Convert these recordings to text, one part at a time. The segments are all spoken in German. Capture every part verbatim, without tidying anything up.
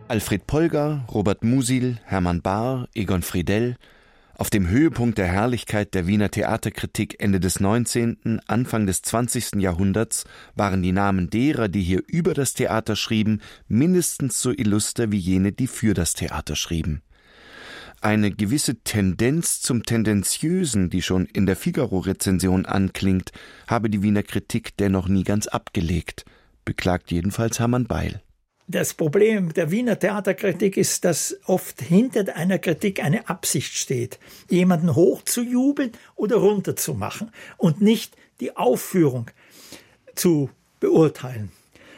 Alfred Polger, Robert Musil, Hermann Bahr, Egon Friedell. Auf dem Höhepunkt der Herrlichkeit der Wiener Theaterkritik Ende des neunzehnten, Anfang des zwanzigsten Jahrhunderts waren die Namen derer, die hier über das Theater schrieben, mindestens so illuster wie jene, die für das Theater schrieben. Eine gewisse Tendenz zum Tendenziösen, die schon in der Figaro-Rezension anklingt, habe die Wiener Kritik dennoch nie ganz abgelegt, beklagt jedenfalls Hermann Beil. Das Problem der Wiener Theaterkritik ist, dass oft hinter einer Kritik eine Absicht steht, jemanden hochzujubeln oder runterzumachen und nicht die Aufführung zu beurteilen.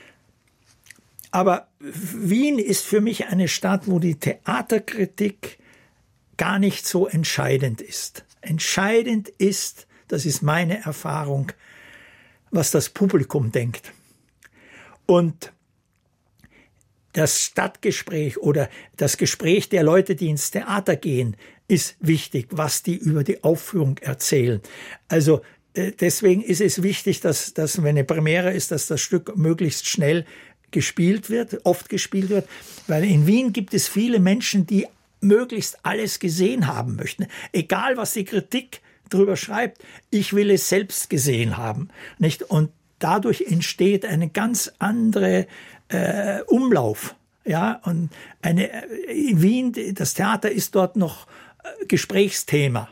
Aber Wien ist für mich eine Stadt, wo die Theaterkritik gar nicht so entscheidend ist. Entscheidend ist, das ist meine Erfahrung, was das Publikum denkt. Und das Stadtgespräch oder das Gespräch der Leute, die ins Theater gehen, ist wichtig, was die über die Aufführung erzählen. Also äh, deswegen ist es wichtig, dass, dass, wenn eine Premiere ist, dass das Stück möglichst schnell gespielt wird, oft gespielt wird. Weil in Wien gibt es viele Menschen, die möglichst alles gesehen haben möchten. Egal, was die Kritik drüber schreibt, ich will es selbst gesehen haben. Nicht? Und dadurch entsteht eine ganz andere Äh, Umlauf, ja, und eine, in Wien, das Theater ist dort noch äh, Gesprächsthema.